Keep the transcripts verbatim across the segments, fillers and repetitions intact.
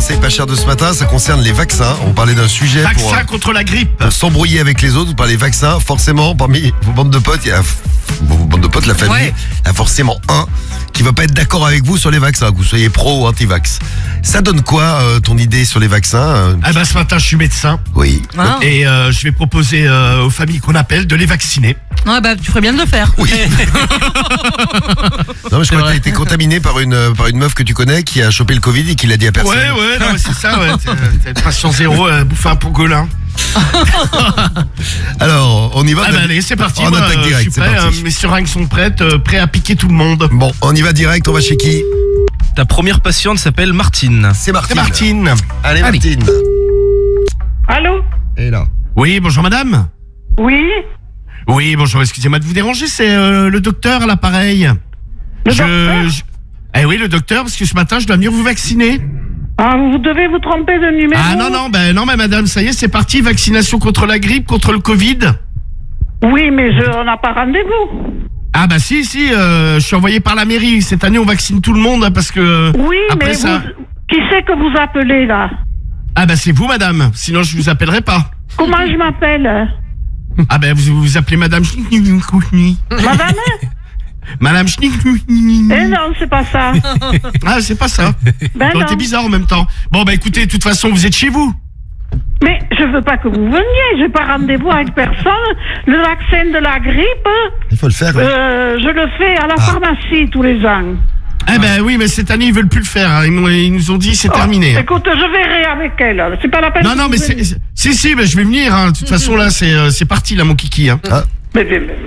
conseil pas cher de ce matin, ça concerne les vaccins. On parlait d'un sujet pour, Vaccin contre la grippe. pour s'embrouiller avec les autres. Vous parlez vaccins, forcément, parmi vos bandes de potes, il y a vos bandes de potes, la famille, Ouais. il y a forcément un qui va pas être d'accord avec vous sur les vaccins, que vous soyez pro ou anti-vax. Ça donne quoi, euh, ton idée sur les vaccins euh, Ah bah ce matin je suis médecin Oui. Ah. et euh, je vais proposer euh, aux familles qu'on appelle de les vacciner. Ouais, bah, tu ferais bien de le faire. Oui. Non, mais je crois que t'as été contaminé par une, euh, par une meuf que tu connais qui a chopé le Covid et qui l'a dit à personne. Ouais ouais, non, mais c'est ça, ouais. T'es, t'es le patient zéro, euh, bouffer un pangolin. Alors, on y va. Ah on bah a- allez, c'est parti. On Moi, attaque euh, direct, je suis c'est prêt, parti. euh, mes seringues sont prêtes, euh, prêts à piquer tout le monde. Bon, on y va direct, on va chez qui? Ta première patiente s'appelle Martine. C'est Martine. C'est Martine. Allez, Allez. Martine. Allô? Et là. Oui, bonjour madame. Oui? Oui, bonjour, excusez-moi de vous déranger, c'est euh, le docteur à l'appareil. Le je, docteur je- Eh oui, le docteur, parce que ce matin, je dois venir vous vacciner. Ah, vous devez vous tromper de numéro. Ah non, non, ben non, mais madame, ça y est, c'est parti, vaccination contre la grippe, contre le Covid. Oui, mais je, on n'a pas rendez-vous. Ah bah si, si, euh, je suis envoyé par la mairie. Cette année, on vaccine tout le monde, hein, parce que... Oui, après mais ça... vous, qui c'est que vous appelez là? Ah bah c'est vous, madame, sinon je vous appellerai pas. Comment je m'appelle? Ah ben vous vous appelez madame Schnicknicknickni. Madame? Madame Schnicknicknickni. Eh non, c'est pas ça. Ah, c'est pas ça. Ben Ça aurait été non. bizarre en même temps. Bon bah écoutez, de toute façon, vous êtes chez vous. Mais je veux pas que vous veniez. J'ai pas rendez-vous avec personne. Le vaccin de la grippe, Il faut le faire. ouais. euh, je le fais à la Ah. pharmacie tous les ans. Eh ben oui, mais cette année, ils veulent plus le faire. hein. Ils, m'ont- ils nous ont dit c'est terminé. Oh, écoute, je verrai avec elle. C'est pas la peine. Non, que non, vous mais veniez. c'est... Si, si, mais je vais venir. hein. De toute façon, là, c'est euh, c'est parti, là, mon kiki. Hein. Mais, mais, mais-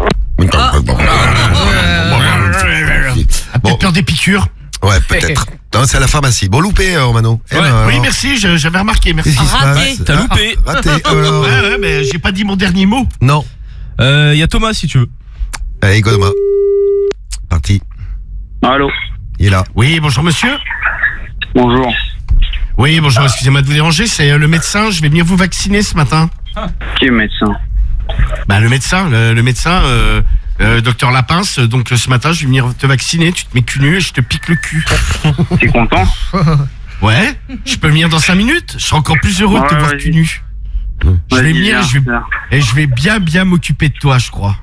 Ah, Bon. peut-être peur des piqûres. Ouais, peut-être. Non, c'est à la pharmacie. Bon, loupé, euh, Romano. Eh Ouais. ben, Oui, alors, merci, je- j'avais remarqué, merci. qu'est-ce qui se Raté. passe T'as Ah, loupé. Raté. Alors, Ouais, ouais, mais j'ai pas dit mon dernier mot. non. Il euh, y a Thomas si tu veux. Allez, Godoma. Parti. Allô? Il est là. Oui, bonjour monsieur. Bonjour. Oui, bonjour, excusez-moi de vous déranger, c'est euh, le médecin, je vais venir vous vacciner ce matin. Qui est médecin? Bah le médecin, le, le médecin, euh, euh, docteur Lapince, donc euh, ce matin je vais venir te vacciner, tu te mets cul nu et je te pique le cul. T'es content? Ouais, je peux venir dans cinq minutes, je serai encore plus heureux de te Ouais, voir vas-y. cul nu. Je vais Vas-y, venir et viens, je vais, viens. et je vais bien bien m'occuper de toi, je crois.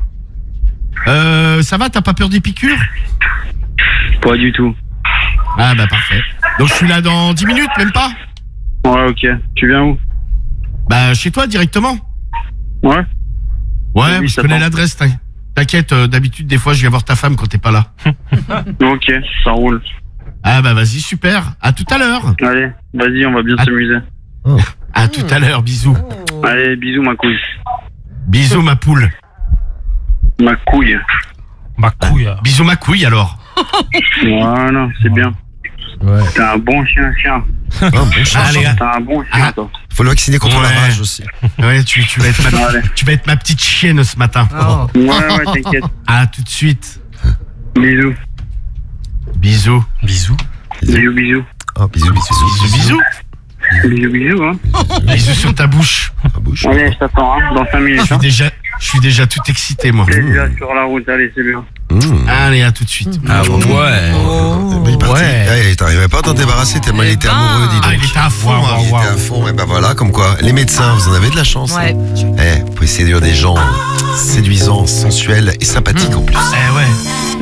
Euh, ça va, t'as pas peur des piqûres? Pas du tout. Ah bah parfait. Donc je suis là dans dix minutes, même pas? Ouais, ok. Tu viens où? Bah chez toi directement. Ouais. Ouais, Oui, je ça connais prend. l'adresse, t'in- t'inquiète, euh, d'habitude des fois je viens voir ta femme quand t'es pas là. Ok, ça roule. Ah bah vas-y, super, à tout à l'heure. Allez, vas-y, on va bien Ah. s'amuser. À tout à l'heure, bisous. Allez, bisous, ma couille. Bisous ma poule. Ma couille. Ma couille. Bisous ma couille alors. Voilà, c'est bien. Ouais. T'es un bon chien, chien. Oh, bon chien. Allez, T'es un bon chien, Ah. toi. Faut le vacciner contre la Ouais. rage aussi. ouais, tu, tu, vas être ma, Allez. tu vas être ma petite chienne ce matin. Oh. Ouais, ouais, t'inquiète. À tout de suite. Bisous. Bisous. Bisous. Bisous, bisous. Oh, bisous, bisous, Bisous, bisous. Bisous, bisous, hein. Bisous sur ta bouche. La bouche. Allez, je t'attends, hein, dans cinq Je minutes, suis hein. déjà, je suis déjà tout excité moi. T'es déjà sur la route, allez, c'est bien. Mmh. Allez, à tout de suite. Ah ouais. Eh ben, il est parti. Ouais. Eh, t'arrivais pas à t'en débarrasser tellement il était amoureux, dis donc. Ah, il était à fond. hein. Il était à fond, et ben voilà, comme quoi, les médecins, vous en avez de la chance. Ouais. hein. Eh, vous pouvez séduire des gens séduisants, sensuels et sympathiques en plus. Eh ouais.